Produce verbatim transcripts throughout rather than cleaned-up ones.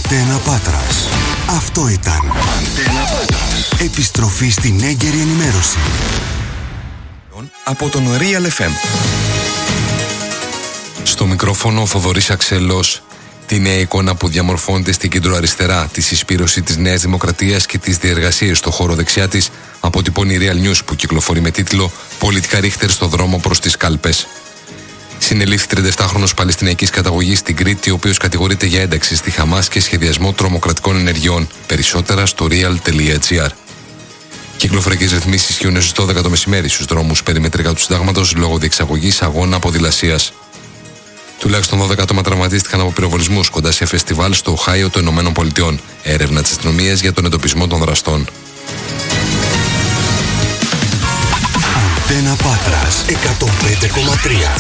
Αντένα Πάτρας. Αυτό ήταν. Αντένα Πάτρας. Επιστροφή στην έγκαιρη ενημέρωση. Από τον Real εφ εμ. Στο μικρόφωνο ο Θοδωρής Αξελός. Τη νέα εικόνα που διαμορφώνεται στην κεντροαριστερά, τη συσπήρωση της Νέας Δημοκρατίας και τις διεργασίες στο χώρο δεξιά της, αποτυπώνει η Real News που κυκλοφορεί με τίτλο «Πολιτικά ρίχτερ στο δρόμο προς τις κάλπες». Συνελήφθη τρινταεφτάχρονος Παλαιστινιακής καταγωγής στην Κρήτη, ο οποίος κατηγορείται για ένταξη στη Χαμάς και σχεδιασμό τρομοκρατικών ενεργειών. Περισσότερα στο real τελεία gr. Κυκλοφορικές ρυθμίσεις ισχύουν έως τις δώδεκα το μεσημέρι στους δρόμους περιμετρικά του Συντάγματος λόγω διεξαγωγής αγώνα ποδηλασίας. Τουλάχιστον δώδεκα άτομα τραυματίστηκαν από πυροβολισμούς κοντά σε φεστιβάλ στο Οχάιο των Ηνωμένων Πολιτειών. Έρευνα της αστυνομίας για τον εντοπισμό των δραστών. Αντένα Πάτρας εκατόν πέντε κόμμα τρία.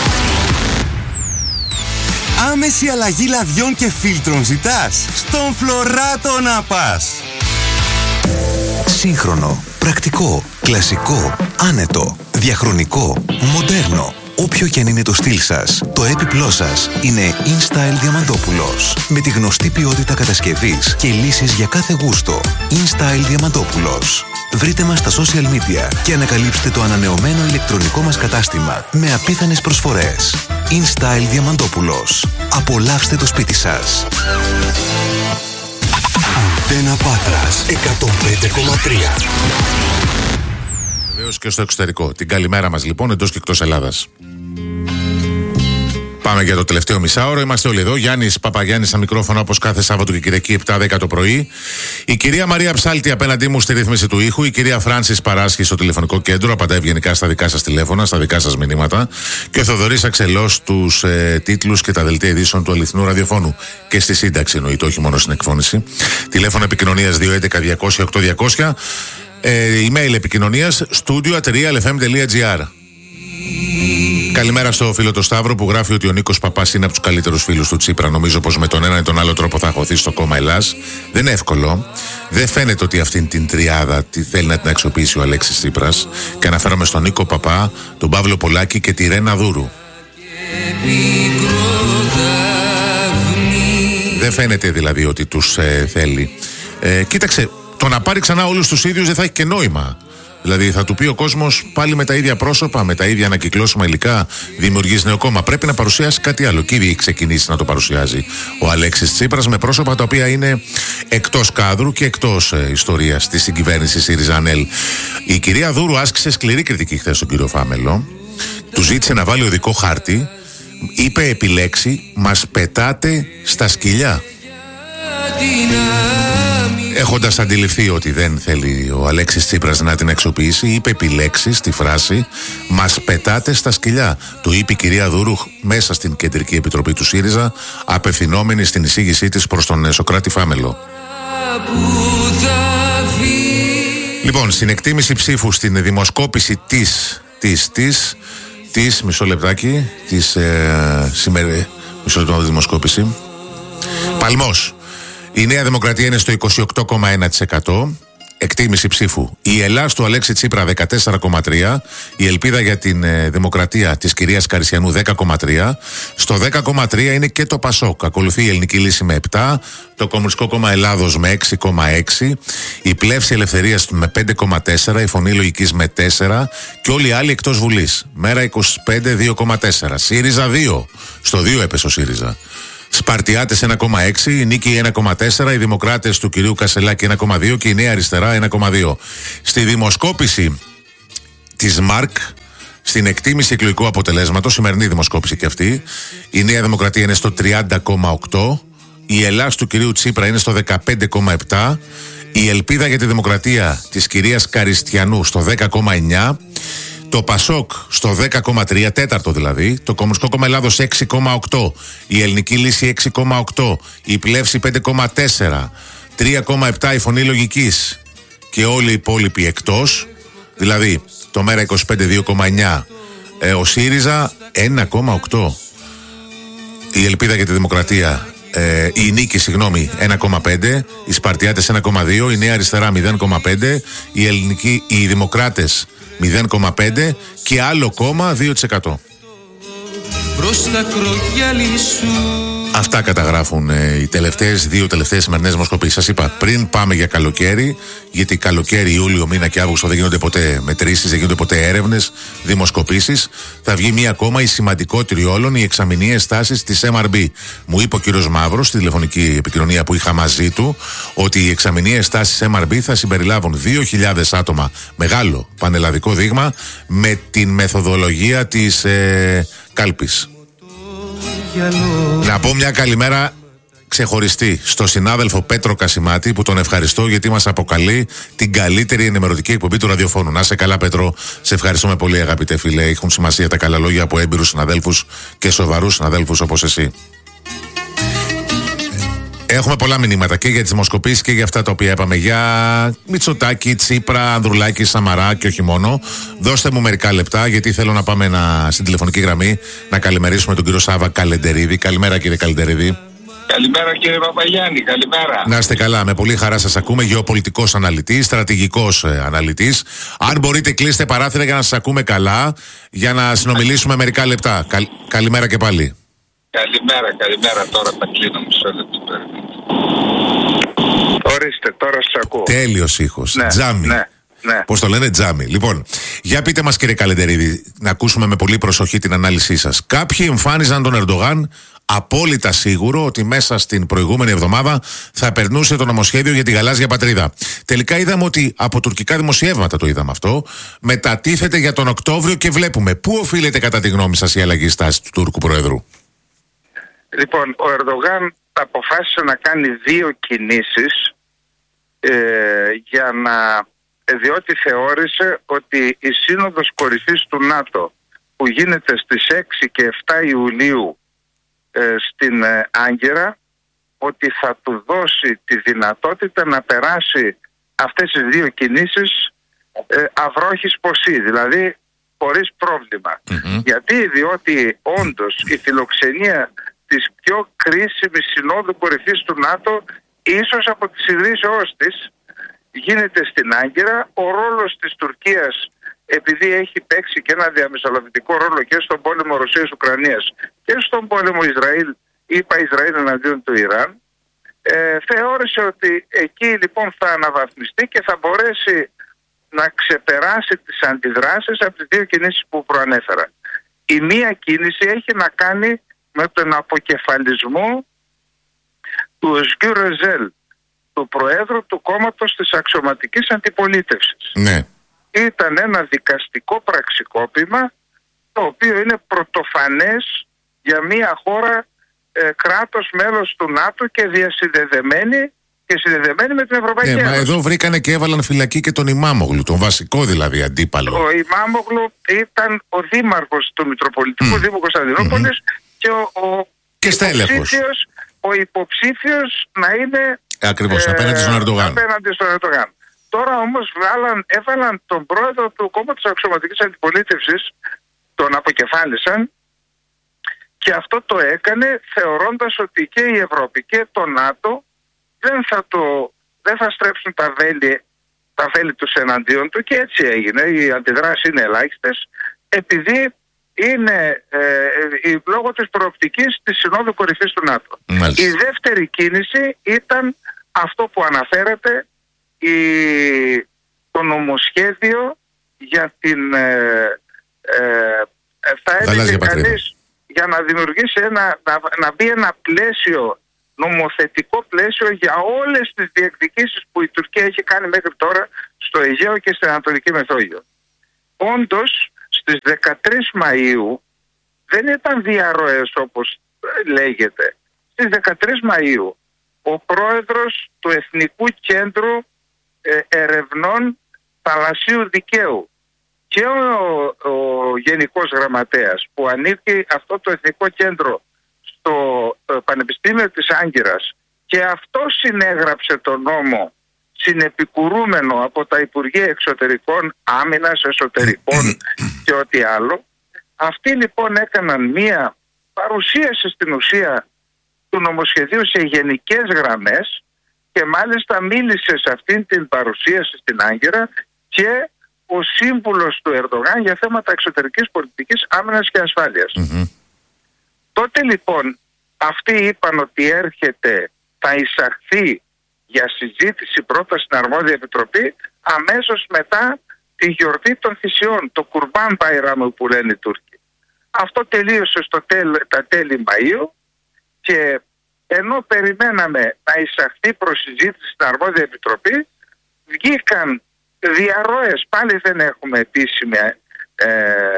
Άμεση αλλαγή λαδιών και φίλτρων ζητάς? Στον Φλωράτο να πας. Σύγχρονο, πρακτικό, κλασικό, άνετο, διαχρονικό, μοντέρνο. Όποιο και αν είναι το στυλ σας, το έπιπλό σας είναι InStyle Διαμαντόπουλος. Με τη γνωστή ποιότητα κατασκευής και λύσεις για κάθε γούστο. InStyle Διαμαντόπουλος. Βρείτε μας στα social media και ανακαλύψτε το ανανεωμένο ηλεκτρονικό μας κατάστημα με απίθανες προσφορές. InStyle Διαμαντόπουλος. Απολαύστε το σπίτι σας. Αντένα Πάτρας εκατόν πέντε κόμμα τρία. Βεβαίως και στο εξωτερικό. Την καλημέρα μας λοιπόν εντός και εκτός Ελλάδας. Πάμε για το τελευταίο μισάωρο. Είμαστε όλοι εδώ. Γιάννης Παπαγιάννης στα μικρόφωνα όπως κάθε Σάββατο και Κυριακή επτά δέκα το πρωί. Η κυρία Μαρία Ψάλτη απέναντί μου στη ρύθμιση του ήχου. Η κυρία Φράνσις Παράσχη στο τηλεφωνικό κέντρο. Απαντάει ευγενικά στα δικά σας τηλέφωνα, στα δικά σας μηνύματα. Και ο Θοδωρής Αξελός στους ε, τίτλους και τα δελτία ειδήσεων του αληθινού ραδιοφώνου. Και στη σύνταξη εννοείται, όχι μόνο στην εκφώνηση. Τηλέφωνο επικοινωνίας δύο έντεκα διακόσια οκτώ διακόσια. Ε, email επικοινωνίας studio at real f m τελεία gr. Καλημέρα στο φίλο το Σταύρο που γράφει ότι ο Νίκος Παπάς είναι από τους καλύτερους φίλους του Τσίπρα. Νομίζω πως με τον ένα ή τον άλλο τρόπο θα χωθεί στο κόμμα Ελλάς. Δεν είναι εύκολο. Δεν φαίνεται ότι αυτήν την τριάδα τη θέλει να την αξιοποιήσει ο Αλέξης Τσίπρας. Και αναφέρομαι στον Νίκο Παπά, τον Παύλο Πολάκη και τη Ρένα Δούρου. Δεν φαίνεται δηλαδή ότι τους ε, θέλει. Ε, κοίταξε, το να πάρει ξανά όλους τους ίδιους δεν θα έχει και νόημα. Δηλαδή θα του πει ο κόσμος πάλι με τα ίδια πρόσωπα, με τα ίδια ανακυκλώσιμα υλικά, δημιουργείς νέο κόμμα. Πρέπει να παρουσιάσει κάτι άλλο. Και ήδη έχει ξεκινήσει να το παρουσιάζει ο Αλέξης Τσίπρας με πρόσωπα τα οποία είναι εκτός κάδρου και εκτός ε, ιστορίας της συγκυβέρνησης ΣΥΡΙΖΑ-ΑΝΕΛ. Η κυρία Δούρου άσκησε σκληρή κριτική χθες στον κύριο Φάμελο. Του ζήτησε να βάλει οδικό χάρτη. Είπε επιλέξει, μας πετάτε στα σκυλιά. Έχοντας αντιληφθεί ότι δεν θέλει ο Αλέξης Τσίπρας να την αξιοποιήσει, είπε επιλέξει στη φράση «Μας πετάτε στα σκυλιά». Το είπε η κυρία Δούρου μέσα στην Κεντρική Επιτροπή του ΣΥΡΙΖΑ, απευθυνόμενη στην εισήγησή της προς τον Σωκράτη Φάμελο. Λοιπόν, στην εκτίμηση ψήφου στην δημοσκόπηση της, της, της, της, μισό λεπτάκι, της ε, σήμερα, μισό λεπτό δημοσκόπηση, Παλμός. Η Νέα Δημοκρατία είναι στο είκοσι οκτώ κόμμα ένα τοις εκατό. Εκτίμηση ψήφου. Η Ελλάς του Αλέξη Τσίπρα δεκατέσσερα κόμμα τρία τοις εκατό. Η ελπίδα για την ε, δημοκρατία της κυρίας Καρισιανού δέκα κόμμα τρία τοις εκατό. Στο δέκα κόμμα τρία τοις εκατό είναι και το Πασόκ. Ακολουθεί η Ελληνική Λύση με επτά τοις εκατό. Το Κομμουνιστικό Κόμμα Ελλάδος με έξι κόμμα έξι τοις εκατό. Η Πλεύση Ελευθερίας με πέντε κόμμα τέσσερα τοις εκατό. Η Φωνή Λογικής με τέσσερα τοις εκατό. Και όλοι οι άλλοι εκτός Βουλής. Μέρα είκοσι πέντε δύο κόμμα τέσσερα τοις εκατό. ΣΥΡΙΖΑ δύο. Στο δύο έπεσε ο ΣΥΡΙΖΑ. Σπαρτιάτες ένα κόμμα έξι τοις εκατό, η Νίκη ένα κόμμα τέσσερα τοις εκατό, οι Δημοκράτες του κυρίου Κασελάκη ένα κόμμα δύο τοις εκατό και η Νέα Αριστερά ένα κόμμα δύο τοις εκατό. Στη δημοσκόπηση της ΜΑΡΚ, στην εκτίμηση εκλογικού αποτελέσματος, σημερινή δημοσκόπηση και αυτή, η Νέα Δημοκρατία είναι στο τριάντα κόμμα οκτώ τοις εκατό, η Ελλάς του κυρίου Τσίπρα είναι στο δεκαπέντε κόμμα επτά τοις εκατό, η Ελπίδα για τη Δημοκρατία της κυρίας Καριστιανού στο δέκα κόμμα εννιά τοις εκατό, το Πασόκ στο δέκα κόμμα τρία, τέταρτο δηλαδή, το Κομμουνιστικό Κόμμα Ελλάδος έξι κόμμα οκτώ, η Ελληνική Λύση έξι κόμμα οκτώ, η Πλεύση πέντε κόμμα τέσσερα, τρία κόμμα επτά η Φωνή Λογικής και όλοι οι υπόλοιποι εκτός, δηλαδή το Μέρα είκοσι πέντε δύο κόμμα εννιά, ε, ο ΣΥΡΙΖΑ ένα κόμμα οκτώ, η Ελπίδα για τη Δημοκρατία, ε, η Νίκη συγγνώμη ένα κόμμα πέντε, οι Σπαρτιάτες ένα κόμμα δύο, η Νέα Αριστερά μηδέν κόμμα πέντε, η Ελληνική, οι Δημοκράτες μηδέν κόμμα πέντε και άλλο κόμμα δύο τοις εκατό. Αυτά καταγράφουν ε, οι τελευταίες, δύο τελευταίες σημερινές δημοσκοπήσεις. Σας είπα πριν πάμε για καλοκαίρι, γιατί καλοκαίρι, Ιούλιο, μήνα και Αύγουστο δεν γίνονται ποτέ μετρήσεις, δεν γίνονται ποτέ έρευνες, δημοσκοπήσεις. Θα βγει μία ακόμα, η σημαντικότερη όλων, οι εξαμηνιαίες τάσεις της εμ αρ μπι. Μου είπε ο κύριος Μαύρος στη τηλεφωνική επικοινωνία που είχα μαζί του ότι οι εξαμηνιαίες τάσεις εμ αρ μπι θα συμπεριλάβουν δύο χιλιάδες άτομα, μεγάλο πανελλαδικό δείγμα, με την μεθοδολογία της ε, κάλπης. Να πω μια καλημέρα ξεχωριστή στο συνάδελφο Πέτρο Κασιμάτη, που τον ευχαριστώ γιατί μας αποκαλεί την καλύτερη ενημερωτική εκπομπή του ραδιοφώνου. Να σε καλά, Πέτρο. Σε ευχαριστούμε πολύ, αγαπητέ φίλε. Έχουν σημασία τα καλά λόγια από έμπειρους συναδέλφους και σοβαρούς συναδέλφους όπως εσύ. Έχουμε πολλά μηνύματα και για τις δημοσκοπήσεις και για αυτά τα οποία είπαμε. Για Μητσοτάκη, Τσίπρα, Ανδρουλάκη, Σαμαρά και όχι μόνο. Δώστε μου μερικά λεπτά, γιατί θέλω να πάμε να, στην τηλεφωνική γραμμή να καλημερίσουμε τον κύριο Σάβα Καλεντερίδη. Καλημέρα, κύριε Καλεντερίδη. Καλημέρα, κύριε Παπαγιάννη, καλημέρα. Να είστε καλά, με πολύ χαρά σας ακούμε. Γεωπολιτικός αναλυτής, στρατηγικός ε, αναλυτής. Αν μπορείτε, κλείστε παράθυρα για να σας ακούμε καλά, για να συνομιλήσουμε μερικά λεπτά. Καλ, καλημέρα και πάλι. Καλημέρα, καλημέρα. Τώρα θα κλείνω μισό λεπτό. Ορίστε, τώρα σας ακούω. Τέλειος ήχος. Ναι, τζάμι. Ναι, ναι. Πώς το λένε, τζάμι. Λοιπόν, για πείτε μας, κύριε Καλεντερίδη, να ακούσουμε με πολύ προσοχή την ανάλυση σας. Κάποιοι εμφάνιζαν τον Ερντογάν απόλυτα σίγουρο ότι μέσα στην προηγούμενη εβδομάδα θα περνούσε το νομοσχέδιο για τη γαλάζια πατρίδα. Τελικά είδαμε ότι από τουρκικά δημοσιεύματα το είδαμε αυτό. Μετατίθεται για τον Οκτώβριο και βλέπουμε. Πού οφείλεται κατά τη γνώμη σας η αλλαγή στάση του Τούρκου Προέδρου? Λοιπόν, ο Ερντογάν αποφάσισε να κάνει δύο κινήσεις ε, για να, διότι θεώρησε ότι η Σύνοδος Κορυφής του ΝΑΤΟ που γίνεται στις έξι και επτά Ιουλίου ε, στην ε, Άγκυρα, ότι θα του δώσει τη δυνατότητα να περάσει αυτές τις δύο κινήσεις ε, αυρόχης ποσή, δηλαδή χωρίς πρόβλημα. Mm-hmm. Γιατί, διότι όντως η φιλοξενία της πιο κρίσιμης συνόδου κορυφής του ΝΑΤΟ, ίσως από τις ιδρύσεώς της, γίνεται στην Άγκυρα. Ο ρόλος της Τουρκίας, επειδή έχει παίξει και ένα διαμεσολαβητικό ρόλο και στον πόλεμο Ρωσίας-Ουκρανίας και στον πόλεμο Ισραήλ, είπα Ισραήλ εναντίον του Ιράν, ε, θεώρησε ότι εκεί λοιπόν θα αναβαθμιστεί και θα μπορέσει να ξεπεράσει τις αντιδράσεις από τις δύο κινήσεις που προανέφερα. Η μία κίνηση έχει να κάνει με τον αποκεφαλισμό του Εσκιού Ρεζέλ, του Προέδρου του κόμματος της αξιωματικής αντιπολίτευσης. Ναι. Ήταν ένα δικαστικό πραξικόπημα το οποίο είναι πρωτοφανές για μια χώρα ε, κράτος μέλος του ΝΑΤΟ και διασυνδεδεμένη και συνδεδεμένη με την Ευρωπαϊκή Ένωση. Ναι, μα εδώ βρήκανε και έβαλαν φυλακή και τον Ημάμογλου, τον βασικό δηλαδή αντίπαλο. Ο Ημάμογλου ήταν ο δήμαρχος του Μητροπολιτικού mm. Δήμου Κωνσταντινούπολης mm-hmm. και ο, ο, και υποψήφιος, ο υποψήφιος να είναι ακριβώς, ε, απέναντι στον Ερντογάν. Απέναντι στον Ερντογάν. Τώρα όμως βάλαν, έβαλαν τον πρόεδρο του κόμματος αξιωματικής αντιπολίτευσης, τον αποκεφάλισαν, και αυτό το έκανε θεωρώντας ότι και η Ευρώπη και το ΝΑΤΟ δεν θα, το, δεν θα στρέψουν τα βέλη, τα βέλη τους εναντίον του, και έτσι έγινε. Οι αντιδράσεις είναι ελάχιστες, επειδή είναι ε, λόγω της προοπτικής της Συνόδου Κορυφής του ΝΑΤΟ. Μάλιστα. Η δεύτερη κίνηση ήταν αυτό που αναφέρεται, η, το νομοσχέδιο για την ε, ε, θα έλεγε κανείς, για να δημιουργήσει ένα, να, να μπει ένα πλαίσιο, νομοθετικό πλαίσιο για όλες τις διεκδικήσεις που η Τουρκία έχει κάνει μέχρι τώρα στο Αιγαίο και στην Ανατολική Μεσόγειο. Όντως, στις δεκατρείς Μαΐου δεν ήταν διαρροές όπως λέγεται. Στις δεκατρείς Μαΐου ο πρόεδρος του Εθνικού Κέντρου ε, Ερευνών Θαλασσίου Δικαίου και ο, ο Γενικός Γραμματέας που ανήκει αυτό το Εθνικό Κέντρο στο ε, Πανεπιστήμιο της Άγκυρας, και αυτό συνέγραψε το νόμο συνεπικουρούμενο από τα Υπουργεία Εξωτερικών, Άμυνας, Εσωτερικών και ό,τι άλλο. Αυτοί λοιπόν έκαναν μία παρουσίαση στην ουσία του νομοσχεδίου σε γενικές γραμμές, και μάλιστα μίλησε σε αυτήν την παρουσίαση στην Άγκυρα και ο σύμβουλος του Ερντογάν για θέματα εξωτερικής πολιτικής, άμυνας και ασφάλειας. Mm-hmm. Τότε λοιπόν Αυτοί είπαν ότι έρχεται, θα εισαχθεί για συζήτηση πρώτα στην αρμόδια επιτροπή αμέσως μετά τη γιορτή των θυσιών, το Κουρμπάν Μπαϊράμ που λένε οι Τούρκοι. Αυτό τελείωσε στο τέλ, τα τέλη Μαΐου και ενώ περιμέναμε να εισαχθεί προς συζήτηση στην αρμόδια επιτροπή, βγήκαν διαρροές, πάλι δεν έχουμε επίσημη ε,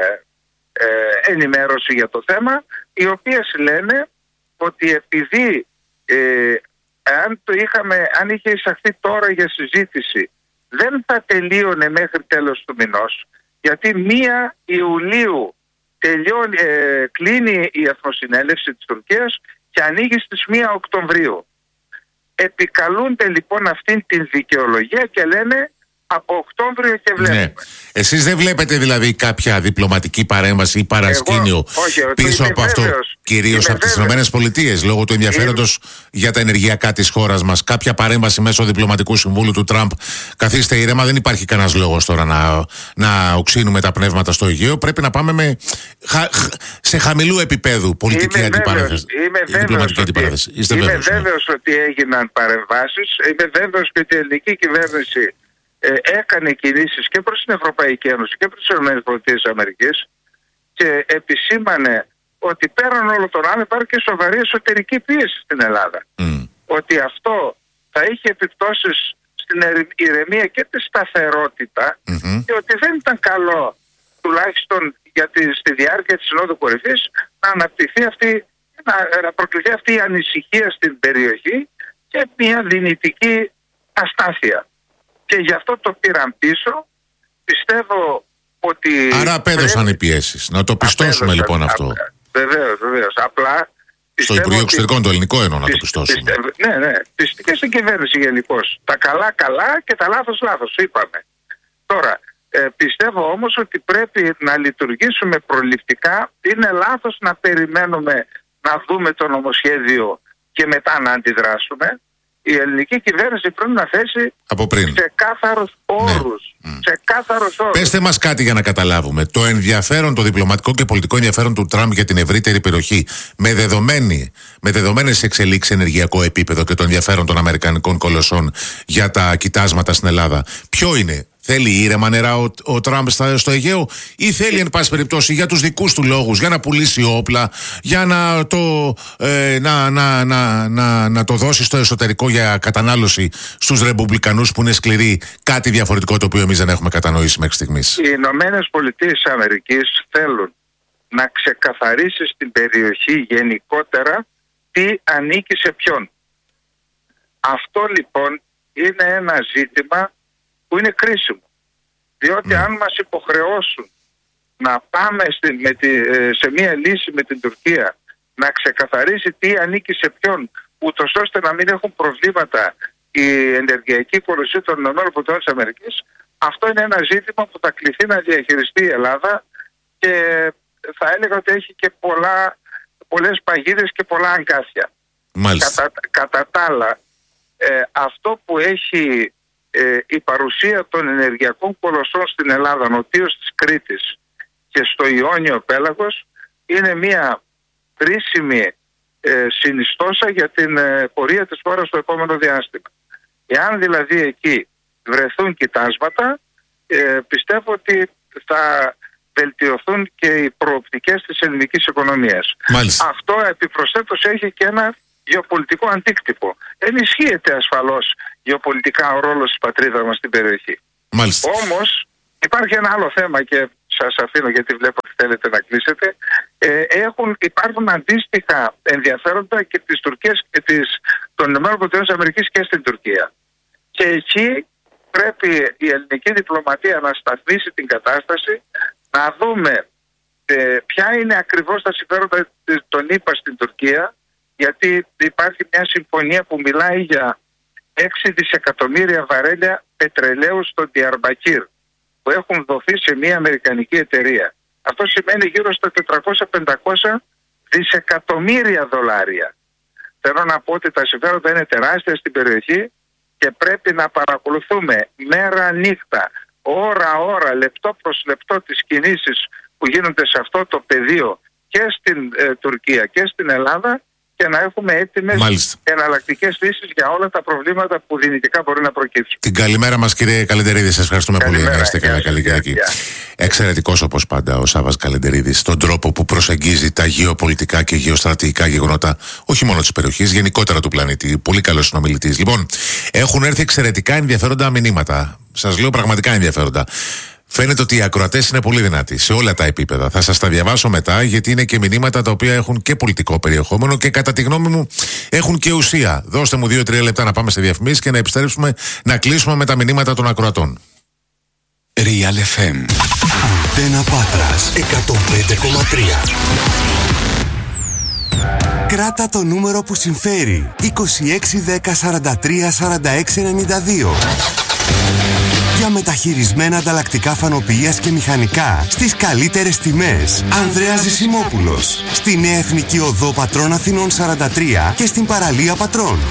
ε, ενημέρωση για το θέμα, οι οποίες λένε ότι επειδή ε, αν, το είχαμε, αν είχε εισαχθεί τώρα για συζήτηση δεν θα τελείωνε μέχρι τέλος του μηνός, γιατί μία Ιουλίου τελειώνει, ε, κλείνει η Εθνοσυνέλευση της Τουρκίας και ανοίγει στις μία Οκτωβρίου. Επικαλούνται λοιπόν αυτήν την δικαιολογία και λένε από Οκτώβριο και βλέπουμε. Ναι. Εσείς δεν βλέπετε δηλαδή κάποια διπλωματική παρέμβαση ή παρασκήνιο Εγώ, όχι, πίσω από αυτό, κυρίως από τις ΗΠΑ, λόγω του ενδιαφέροντος είμαι... για τα ενεργειακά της χώρας μας, κάποια παρέμβαση μέσω διπλωματικού συμβούλου του Τραμπ? Καθίστε ήρεμα, δεν υπάρχει κανένας λόγος τώρα να, να οξύνουμε τα πνεύματα στο Αιγαίο. Πρέπει να πάμε με, χα, σε χαμηλού επίπεδου πολιτική αντιπαράθεση. Είμαι βέβαιος ότι, είμαι βέβαιος ναι. ότι έγιναν παρεμβάσεις. Είμαι βέβαιος ότι η ελληνική κυβέρνηση Ε, έκανε κινήσεις και προς την Ευρωπαϊκή Ένωση και προς τις ΗΠΑ και επισήμανε ότι πέραν όλο τον άλλο υπάρχει και σοβαρή εσωτερική πίεση στην Ελλάδα. Mm. Ότι αυτό θα είχε επιπτώσεις στην ηρεμία και τη σταθερότητα mm-hmm. και ότι δεν ήταν καλό τουλάχιστον για τη, στη διάρκεια της Συνόδου Κορυφής να αναπτυχθεί αυτή, να, να προκληθεί αυτή η ανησυχία στην περιοχή και μια δυνητική αστάθεια. Και γι' αυτό το πήραν πίσω. Πιστεύω ότι... Άρα απέδωσαν πρέπει... οι πιέσεις. Να το πιστώσουμε απέδωσαν, λοιπόν αυτό. Βεβαίως, βεβαίως. Απλά... Στο Υπουργείο Εξωτερικών το ελληνικό εννοώ να το πιστώσουμε. Πιστεύω, ναι, ναι. Και στην κυβέρνηση γενικώς. Τα καλά καλά και τα λάθος λάθος. Είπαμε. Τώρα, ε, πιστεύω όμως ότι πρέπει να λειτουργήσουμε προληπτικά. Είναι λάθος να περιμένουμε να δούμε το νομοσχέδιο και μετά να αντιδράσουμε. Η ελληνική κυβέρνηση πρέπει να θέσει ξεκάθαρους όρους. Ναι. Ξεκάθαρους όρους. Πέστε μας κάτι για να καταλάβουμε. Το ενδιαφέρον, το διπλωματικό και πολιτικό ενδιαφέρον του Τραμπ για την ευρύτερη περιοχή, με, δεδομένη, με δεδομένες εξελίξεις σε ενεργειακό επίπεδο και το ενδιαφέρον των αμερικανικών κολοσσών για τα κοιτάσματα στην Ελλάδα, ποιο είναι? Θέλει ήρεμα νερά ο, ο Τραμπ στο Αιγαίο ή θέλει εν πάση περιπτώσει για τους δικούς του λόγους, για να πουλήσει όπλα, για να το, ε, να, να, να, να, να το δώσει στο εσωτερικό για κατανάλωση στους ρεπουμπλικανούς που είναι σκληροί, κάτι διαφορετικό το οποίο εμείς δεν έχουμε κατανοήσει μέχρι στιγμής? Οι Ηνωμένες Πολιτείες Αμερικής θέλουν να ξεκαθαρίσει στην περιοχή γενικότερα τι ανήκει σε ποιον. Αυτό λοιπόν είναι ένα ζήτημα που είναι κρίσιμο. Διότι mm. αν μας υποχρεώσουν να πάμε στη, με τη, σε μία λύση με την Τουρκία, να ξεκαθαρίσει τι ανήκει σε ποιον, ούτως ώστε να μην έχουν προβλήματα η ενεργειακή πολιτική των ΗΠΑ, αυτό είναι ένα ζήτημα που θα κληθεί να διαχειριστεί η Ελλάδα και θα έλεγα ότι έχει και πολλά, πολλές παγίδες και πολλά αγκάθια. Κατά, κατά τα άλλα, ε, αυτό που έχει Ε, η παρουσία των ενεργειακών κολοσσών στην Ελλάδα, νοτίως της Κρήτης και στο Ιόνιο πέλαγος, είναι μια κρίσιμη ε, συνιστόσα για την ε, πορεία της χώρας στο επόμενο διάστημα. Εάν δηλαδή εκεί βρεθούν κοιτάσματα, ε, πιστεύω ότι θα βελτιωθούν και οι προοπτικές της ελληνικής οικονομίας. Μάλιστα. Αυτό επιπροσθέτως έχει και ένα γεωπολιτικό αντίκτυπο. Ενισχύεται ασφαλώς γεωπολιτικά ο ρόλος της πατρίδας μας στην περιοχή. Μάλιστα. Όμως υπάρχει ένα άλλο θέμα και σας αφήνω γιατί βλέπω ότι θέλετε να κλείσετε. Ε, έχουν, υπάρχουν αντίστοιχα ενδιαφέροντα και της Τουρκίας και της, των ΗΠΑ και στην Τουρκία. Και εκεί πρέπει η ελληνική διπλωματία να σταθμίσει την κατάσταση, να δούμε ε, ποια είναι ακριβώς τα συμφέροντα των ΗΠΑ στην Τουρκία, γιατί υπάρχει μια συμφωνία που μιλάει για έξι δισεκατομμύρια βαρέλια πετρελαίου στο Διαρμπακύρ που έχουν δοθεί σε μια αμερικανική εταιρεία. Αυτό σημαίνει γύρω στα τετρακόσια με πεντακόσια δισεκατομμύρια δολάρια. Θέλω να πω ότι τα συμφέροντα είναι τεράστια στην περιοχή και πρέπει να παρακολουθούμε μέρα νύχτα, ώρα ώρα, λεπτό προς λεπτό τις κινήσεις που γίνονται σε αυτό το πεδίο και στην ε, Τουρκία και στην Ελλάδα και να έχουμε έτοιμες εναλλακτικές λύσεις για όλα τα προβλήματα που δυνητικά μπορεί να προκύψουν. Την καλημέρα μας, κύριε Καλεντερίδη, σας ευχαριστούμε καλημέρα, πολύ. Να είστε καλά, καλή Κυριακή. Εξαιρετικός όπως πάντα ο Σάββας Καλεντερίδης στον τρόπο που προσεγγίζει τα γεωπολιτικά και γεωστρατηγικά γεγονότα, όχι μόνο της περιοχής, γενικότερα του πλανήτη. Πολύ καλός συνομιλητής. Λοιπόν, έχουν έρθει εξαιρετικά ενδιαφέροντα μηνύματα. Σας λέω πραγματικά ενδιαφέροντα. Φαίνεται ότι οι ακροατές είναι πολύ δυνατοί σε όλα τα επίπεδα. Θα σας τα διαβάσω μετά, γιατί είναι και μηνύματα τα οποία έχουν και πολιτικό περιεχόμενο και κατά τη γνώμη μου έχουν και ουσία. Δώστε μου δύο τρία λεπτά να πάμε σε διαφημίσεις και να επιστρέψουμε να κλείσουμε με τα μηνύματα των ακροατών. Real εφ εμ. Αντένα Πάτρας εκατόν πέντε κόμμα τρία. Κράτα το νούμερο που συμφέρει. είκοσι έξι δέκα σαράντα τρία σαράντα έξι ενενήντα δύο. Για μεταχειρισμένα ανταλλακτικά φανοποιίας και μηχανικά στις καλύτερες τιμές. Ανδρέας Ζησιμόπουλος. Στη Νέα Εθνική Οδό Πατρών Αθηνών σαράντα τρία και στην παραλία Πατρών.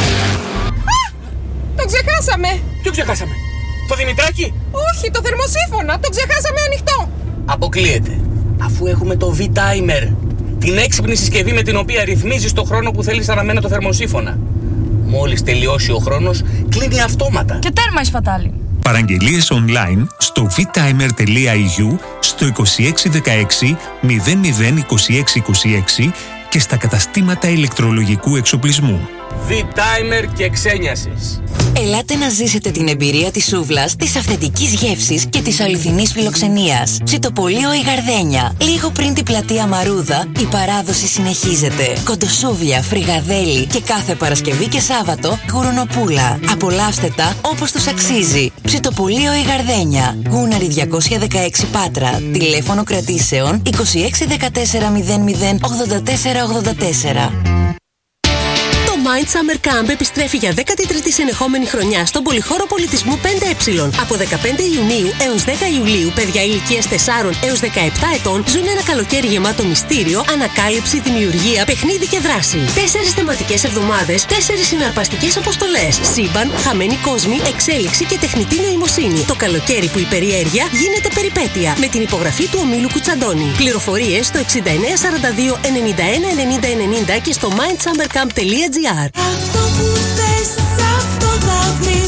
Το ξεχάσαμε! Ποιο ξεχάσαμε? Το Δημητράκη? Όχι, το θερμοσύφωνα! Το ξεχάσαμε ανοιχτό! Αποκλείεται. Αφού έχουμε το V-Timer, την έξυπνη συσκευή με την οποία ρυθμίζεις το χρόνο που θέλεις αναμένα το θερμοσύφωνα. Μόλις τελειώσει ο χρόνος, κλείνει αυτόματα. Και τέρμα η σπατάλη. Παραγγελίες online στο β-timer τελεία ι γιου, στο είκοσι έξι δεκαέξι μηδέν μηδέν είκοσι έξι είκοσι έξι και στα καταστήματα ηλεκτρολογικού εξοπλισμού. V-Timer και ξένιασης. Ελάτε να ζήσετε την εμπειρία της σούβλας, της αυθεντικής γεύσης και της αληθινής φιλοξενίας. Ψητοπολείο η Γαρδένια. Λίγο πριν την πλατεία Μαρούδα, η παράδοση συνεχίζεται. Κοντοσούβλια, φρυγαδέλι και κάθε Παρασκευή και Σάββατο γουρνοπούλα. Απολαύστε τα όπως τους αξίζει. Ψητοπολείο η Γαρδένια. Γούναρη διακόσια δεκαέξι Πάτρα. Τηλέφωνο κρατήσεων είκοσι έξι δεκατέσσερα μηδέν μηδέν ογδόντα τέσσερα ογδόντα τέσσερα. Το Mind Summer Camp επιστρέφει για δέκατη τρίτη συνεχόμενη χρονιά στον Πολυχώρο Πολιτισμού πέντε ε. Από δεκαπέντε Ιουνίου έως δέκα Ιουλίου, παιδιά ηλικίας τεσσάρων έως δεκαεπτά ετών ζουν ένα καλοκαίρι γεμάτο μυστήριο, ανακάλυψη, δημιουργία, παιχνίδι και δράση. Τέσσερις θεματικές εβδομάδες, τέσσερις συναρπαστικές αποστολές. Σύμπαν, χαμένοι κόσμοι, εξέλιξη και τεχνητή νοημοσύνη. Το καλοκαίρι που η περιέργεια γίνεται περιπέτεια. Με την υπογραφή του ομίλου Κουτσαντώνη. Πληροφορίες στο εξήντα εννέα σαράντα δύο ενενήντα ένα ενενήντα ενενήντα και στο mind summer camp τελεία τζι άρ. Αυτό που θες, αυτό θα βρεις.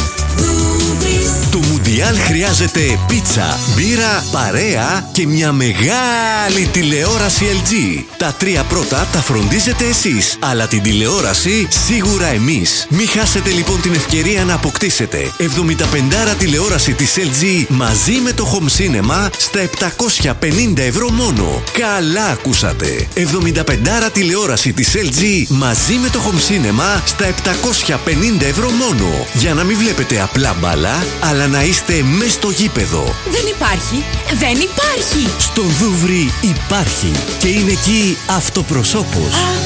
Το Μουντιάλ χρειάζεται πίτσα, μπύρα, παρέα και μια μεγάλη τηλεόραση ελ τζι. Τα τρία πρώτα τα φροντίζετε εσείς, αλλά την τηλεόραση σίγουρα εμείς. Μην χάσετε λοιπόν την ευκαιρία να αποκτήσετε εβδομήντα πέντε άρα τηλεόραση της ελ τζι μαζί με το Home Cinema στα επτακόσια πενήντα ευρώ μόνο. Καλά ακούσατε! εβδομήντα πέντε άρα τηλεόραση της ελ τζι μαζί με το Home Cinema στα επτακόσια πενήντα ευρώ μόνο. Για να μην βλέπετε απλά μπάλα, αλλά να είστε μες στο γήπεδο. Δεν υπάρχει, δεν υπάρχει. Στον Δούβρι υπάρχει και είναι εκεί αυτοπροσώπος.